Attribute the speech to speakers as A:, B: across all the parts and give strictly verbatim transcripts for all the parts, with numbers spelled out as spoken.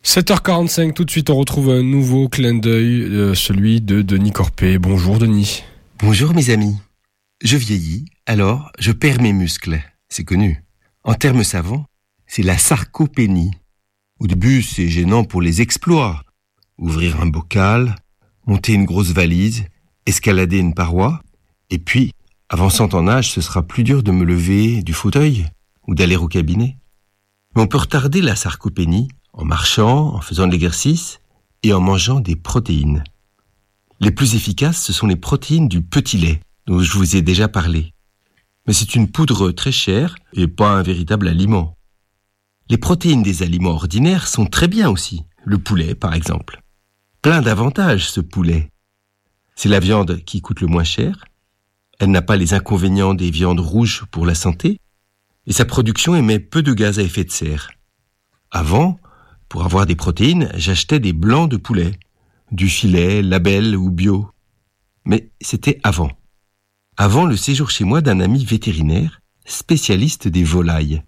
A: sept heures quarante-cinq, tout de suite on retrouve un nouveau clin d'œil, euh, celui de Denis Corpet. Bonjour Denis.
B: Bonjour mes amis. Je vieillis, alors je perds mes muscles, c'est connu. En termes savants, c'est la sarcopénie. Au début, c'est gênant pour les exploits. Ouvrir un bocal, monter une grosse valise, escalader une paroi, et puis, avançant en âge, ce sera plus dur de me lever du fauteuil ou d'aller au cabinet. Mais on peut retarder la sarcopénie en marchant, en faisant de l'exercice et en mangeant des protéines. Les plus efficaces, ce sont les protéines du petit lait, dont je vous ai déjà parlé. Mais c'est une poudre très chère et pas un véritable aliment. Les protéines des aliments ordinaires sont très bien aussi. Le poulet, par exemple. Plein d'avantages, ce poulet. C'est la viande qui coûte le moins cher. Elle n'a pas les inconvénients des viandes rouges pour la santé. Et sa production émet peu de gaz à effet de serre. Avant, pour avoir des protéines, j'achetais des blancs de poulet. Du filet, label ou bio. Mais c'était avant. Avant le séjour chez moi d'un ami vétérinaire, spécialiste des volailles.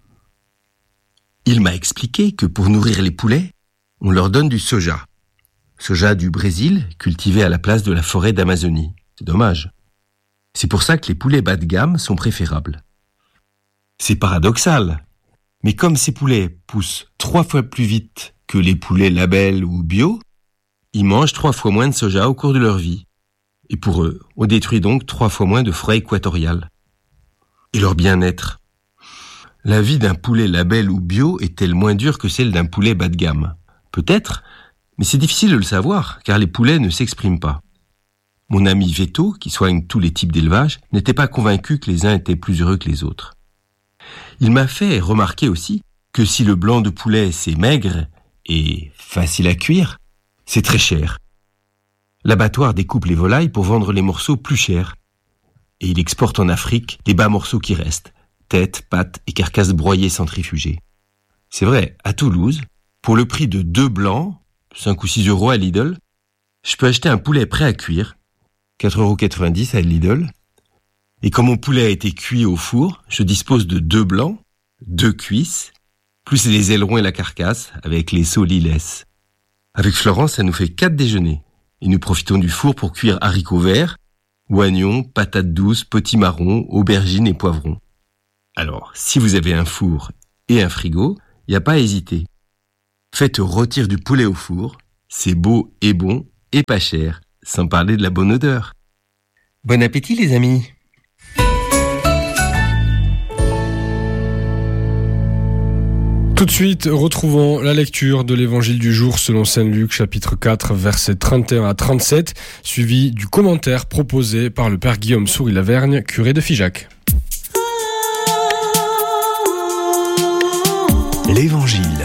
B: Il m'a expliqué que pour nourrir les poulets, on leur donne du soja. Soja du Brésil, cultivé à la place de la forêt d'Amazonie. C'est dommage. C'est pour ça que les poulets bas de gamme sont préférables. C'est paradoxal, mais comme ces poulets poussent trois fois plus vite que les poulets label ou bio, ils mangent trois fois moins de soja au cours de leur vie. Et pour eux, on détruit donc trois fois moins de forêt équatoriale. Et leur bien-être. La vie d'un poulet label ou bio est-elle moins dure que celle d'un poulet bas de gamme ? Peut-être, mais c'est difficile de le savoir, car les poulets ne s'expriment pas. Mon ami Veto, qui soigne tous les types d'élevage, n'était pas convaincu que les uns étaient plus heureux que les autres. Il m'a fait remarquer aussi que si le blanc de poulet c'est maigre et facile à cuire, c'est très cher. L'abattoir découpe les volailles pour vendre les morceaux plus chers. Et il exporte en Afrique les bas morceaux qui restent, tête, pattes et carcasses broyées centrifugées. C'est vrai, à Toulouse, pour le prix de deux blancs, cinq ou six euros à Lidl, je peux acheter un poulet prêt à cuire, quatre euros quatre-vingt-dix à Lidl. Et quand mon poulet a été cuit au four, je dispose de deux blancs, deux cuisses, plus les ailerons et la carcasse, avec les soliles. Avec Florence, ça nous fait quatre déjeuners. Et nous profitons du four pour cuire haricots verts, oignons, patates douces, potimarrons, aubergines et poivrons. Alors, si vous avez un four et un frigo, il n'y a pas à hésiter. Faites rôtir du poulet au four, c'est beau et bon et pas cher, sans parler de la bonne odeur. Bon appétit les amis!
A: Tout de suite, retrouvons la lecture de l'évangile du jour selon saint Luc, chapitre quatre, versets trente et un à trente-sept, suivi du commentaire proposé par le père Guillaume Souris-Lavergne, curé de Figeac.
C: L'Évangile.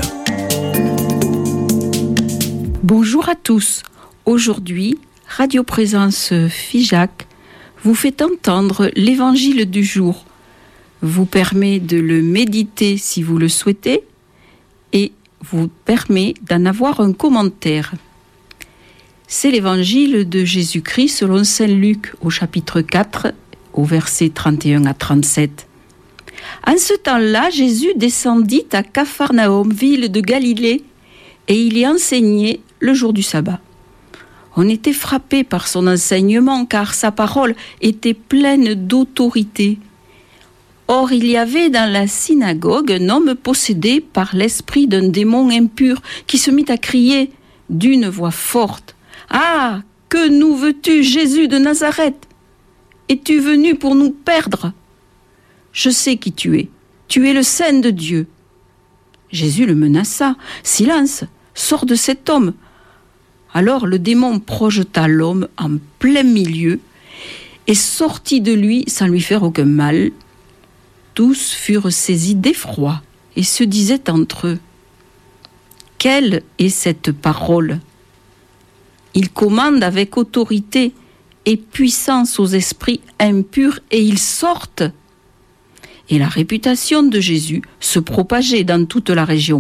D: Bonjour à tous. Aujourd'hui, Radio Présence Figeac vous fait entendre l'Évangile du jour. Vous permet de le méditer si vous le souhaitez et vous permet d'en avoir un commentaire. C'est l'Évangile de Jésus-Christ selon saint Luc au chapitre quatre, au verset trente et un à trente-sept. En ce temps-là, Jésus descendit à Capharnaüm, ville de Galilée, et il y enseignait le jour du sabbat. On était frappé par son enseignement, car sa parole était pleine d'autorité. Or, il y avait dans la synagogue un homme possédé par l'esprit d'un démon impur qui se mit à crier d'une voix forte « Ah, que nous veux-tu, Jésus de Nazareth ? Es-tu venu pour nous perdre ? Je sais qui tu es. Tu es le Saint de Dieu. » Jésus le menaça. « Silence, sors de cet homme. » Alors le démon projeta l'homme en plein milieu et sortit de lui sans lui faire aucun mal. Tous furent saisis d'effroi et se disaient entre eux « Quelle est cette parole ? Il commande avec autorité et puissance aux esprits impurs et ils sortent. » Et la réputation de Jésus se propageait dans toute la région.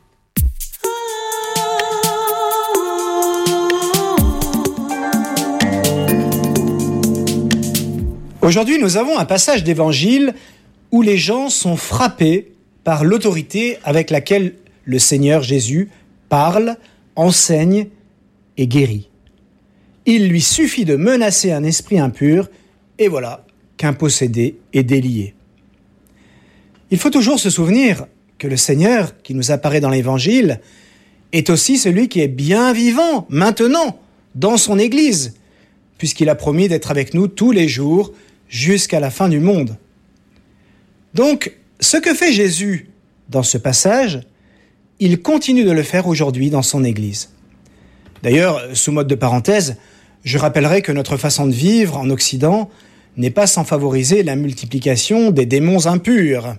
E: Aujourd'hui, nous avons un passage d'évangile où les gens sont frappés par l'autorité avec laquelle le Seigneur Jésus parle, enseigne et guérit. Il lui suffit de menacer un esprit impur et voilà qu'un possédé est délié. Il faut toujours se souvenir que le Seigneur qui nous apparaît dans l'Évangile est aussi celui qui est bien vivant maintenant dans son Église, puisqu'il a promis d'être avec nous tous les jours jusqu'à la fin du monde. Donc, ce que fait Jésus dans ce passage, il continue de le faire aujourd'hui dans son Église. D'ailleurs, sous mode de parenthèse, je rappellerai que notre façon de vivre en Occident n'est pas sans favoriser la multiplication des démons impurs.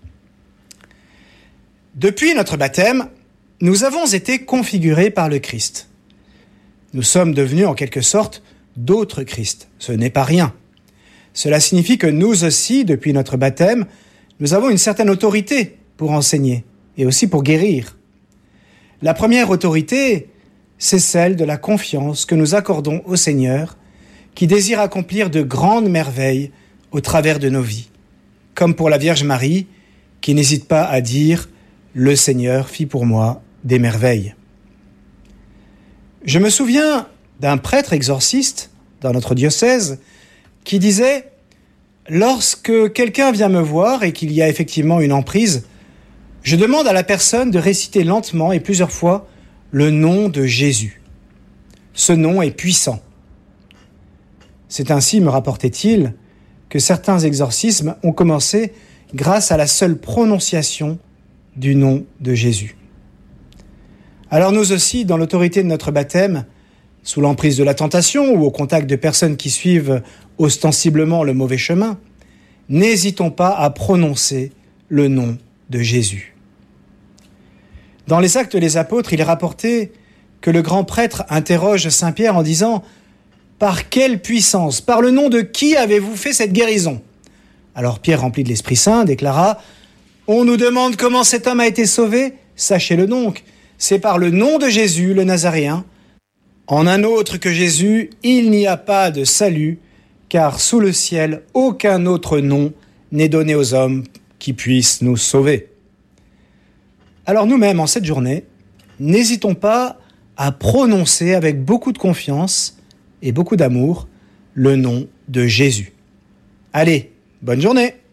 E: Depuis notre baptême, nous avons été configurés par le Christ. Nous sommes devenus en quelque sorte d'autres Christ. Ce n'est pas rien. Cela signifie que nous aussi, depuis notre baptême, nous avons une certaine autorité pour enseigner et aussi pour guérir. La première autorité, c'est celle de la confiance que nous accordons au Seigneur, qui désire accomplir de grandes merveilles au travers de nos vies, comme pour la Vierge Marie, qui n'hésite pas à dire « Le Seigneur fit pour moi des merveilles ». Je me souviens d'un prêtre exorciste dans notre diocèse qui disait « Lorsque quelqu'un vient me voir et qu'il y a effectivement une emprise, je demande à la personne de réciter lentement et plusieurs fois le nom de Jésus. Ce nom est puissant. » C'est ainsi, me rapportait-il, que certains exorcismes ont commencé grâce à la seule prononciation du nom de Jésus. Alors nous aussi, dans l'autorité de notre baptême, sous l'emprise de la tentation ou au contact de personnes qui suivent ostensiblement le mauvais chemin, n'hésitons pas à prononcer le nom de Jésus. Dans les Actes des Apôtres, il est rapporté que le grand prêtre interroge Saint Pierre en disant « Par quelle puissance, par le nom de qui avez-vous fait cette guérison ?» Alors Pierre, rempli de l'Esprit Saint, déclara « On nous demande comment cet homme a été sauvé, sachez-le donc, c'est par le nom de Jésus, le Nazaréen. En un autre que Jésus, il n'y a pas de salut, car sous le ciel, aucun autre nom n'est donné aux hommes qui puissent nous sauver. » Alors nous-mêmes, en cette journée, n'hésitons pas à prononcer avec beaucoup de confiance et beaucoup d'amour le nom de Jésus. Allez, bonne journée!